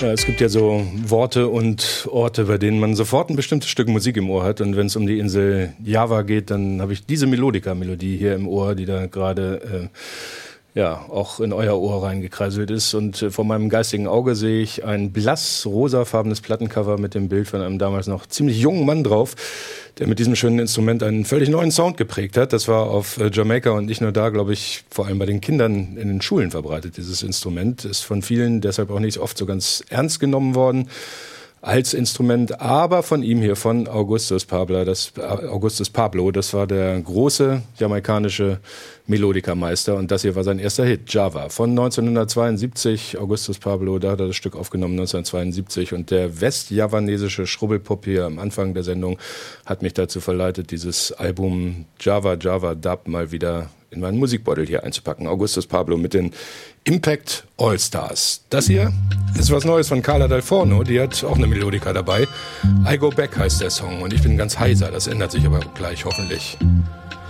Ja, es gibt ja so Worte und Orte, bei denen man sofort ein bestimmtes Stück Musik im Ohr hat. Und wenn es um die Insel Java geht, dann habe ich diese Melodika-Melodie hier im Ohr, die da gerade auch in euer Ohr reingekreiselt ist. Und vor meinem geistigen Auge sehe ich ein blass rosafarbenes Plattencover mit dem Bild von einem damals noch ziemlich jungen Mann drauf, der mit diesem schönen Instrument einen völlig neuen Sound geprägt hat. Das war auf Jamaika und nicht nur da, glaube ich, vor allem bei den Kindern in den Schulen verbreitet. Dieses Instrument ist von vielen deshalb auch nicht oft so ganz ernst genommen worden als Instrument, aber von ihm hier, von Augustus Pablo, das war der große jamaikanische Melodikameister und das hier war sein erster Hit, Java, von 1972, Augustus Pablo, da hat er das Stück aufgenommen, 1972 und der westjavanesische Schrubbelpop hier am Anfang der Sendung hat mich dazu verleitet, dieses Album Java Dub mal wieder in meinen Musikbeutel hier einzupacken. Augustus Pablo mit den Impact All-Stars. Das hier ist was Neues von Carla Del Forno, die hat auch eine Melodika dabei. I Go Back heißt der Song und ich bin ganz heiser, das ändert sich aber gleich hoffentlich.